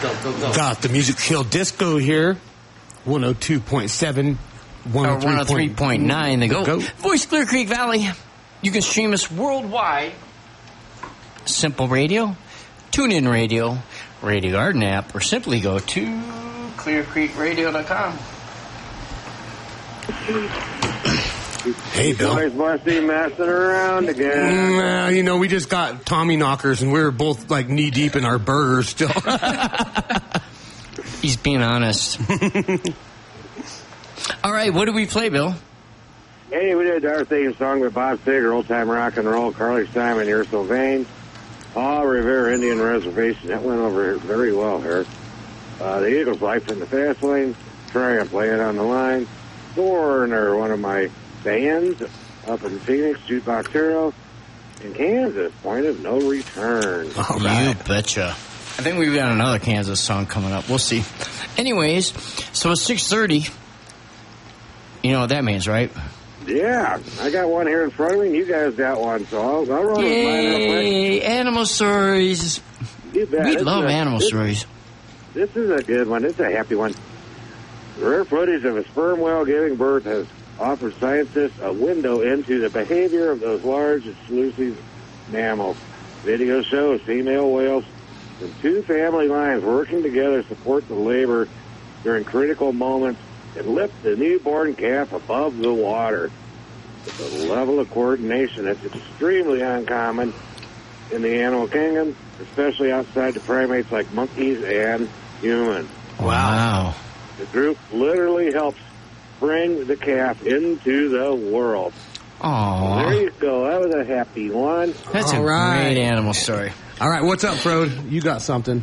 Go. Got the Music Kill Disco here. 102.7. 103.9. The Goat. Voice Clear Creek Valley. You can stream us worldwide. Simple Radio, TuneIn Radio, Radio Garden app, or simply go to clearcreekradio.com. Hey, Bill. Boys must be messing around again. We just got Tommy knockers, and we were both like knee deep in our burgers still. He's being honest. All right, what do we play, Bill? Hey, we did our theme song with Bob Seger, Old Time Rock and Roll, Carly Simon, You're So Vain, Paul Revere Indian Reservation. That went over very well here. The Eagles' Life in the Fast Lane, Triumph, Lay It on the Line, Foreigner, one of my bands up in Phoenix, Jukebox Hero, in Kansas, Point of No Return. All right. You betcha. I think we've got another Kansas song coming up. We'll see. Anyways, so it's 6:30. You know what that means, right? Yeah, I got one here in front of me, and you guys got one, so I'll run it. Yay, animal stories. You bet. We love animal stories. This is a good one. It's a happy one. Rare footage of a sperm whale giving birth has offered scientists a window into the behavior of those large and elusive mammals. Video shows female whales from two family lines working together to support the labor during critical moments and lift the newborn calf above the water. It's a level of coordination that's extremely uncommon in the animal kingdom, especially outside the primates like monkeys and humans. Wow. The group literally helps bring the calf into the world. Aww. There you go. That was a happy one. That's a great animal story. All right, what's up, Frode? You got something.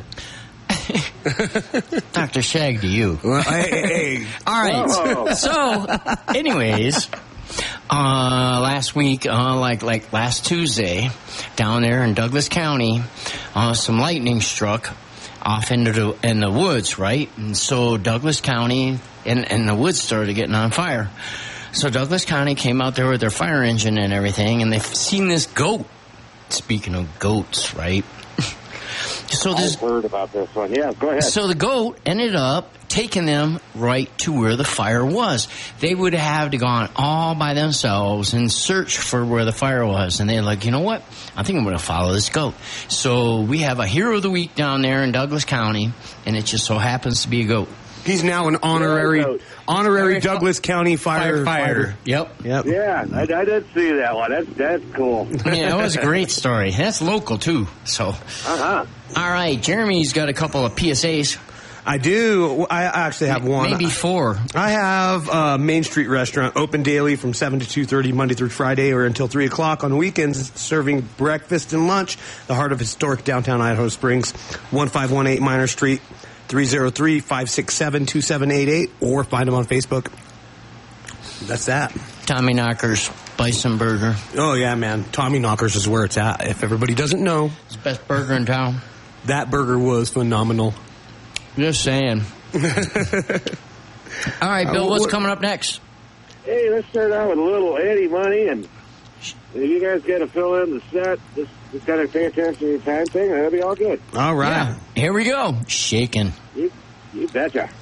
Dr. Shag to you. Well, hey. All right. Whoa. So, anyways, last week, like last Tuesday, down there in Douglas County, some lightning struck off in the woods, right? And so Douglas County and the woods started getting on fire. So Douglas County came out there with their fire engine and everything, and they've seen this goat. Speaking of goats, right? So I've heard about this one. Yeah, go ahead. So the goat ended up taking them right to where the fire was. They would have to gone all by themselves and search for where the fire was. And they're like, you know what? I think I'm going to follow this goat. So we have a hero of the week down there in Douglas County, and it just so happens to be a goat. He's now an honorary Douglas County firefighter. Yep. Yeah, I did see that one. That's cool. Yeah, that was a great story. That's local, too. So. Uh-huh. All right, Jeremy's got a couple of PSAs. I do. I actually have one. Maybe four. I have Main Street Restaurant, open daily from 7 to 2:30, Monday through Friday, or until 3 o'clock on weekends, serving breakfast and lunch. The heart of historic downtown Idaho Springs, 1518 Minor Street, 303-567-2788, or find them on Facebook. That's that. Tommy Knockers, Bison Burger. Oh, yeah, man. Tommy Knockers is where it's at. If everybody doesn't know. It's the best burger in town. That burger was phenomenal. Just saying. All right, Bill, what's coming up next? Hey, let's start out with a little Eddie Money, and if you guys got to fill in the set, just got to pay attention to your time thing, and that'll be all good. All right. Yeah. Here we go. Shaking. You betcha.